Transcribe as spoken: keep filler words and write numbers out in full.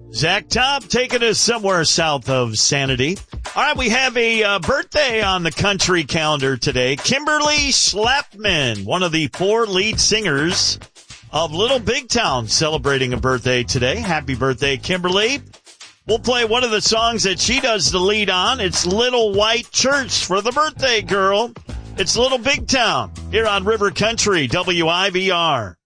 Zach Top taking us somewhere south of sanity. All right, we have a uh, birthday on the country calendar today. Kimberly Schlapman, one of the four lead singers of Little Big Town, celebrating a birthday today. Happy birthday, Kimberly. We'll play one of the songs that she does the lead on. It's Little White Church for the birthday girl. It's Little Big Town here on River Country, W I V R.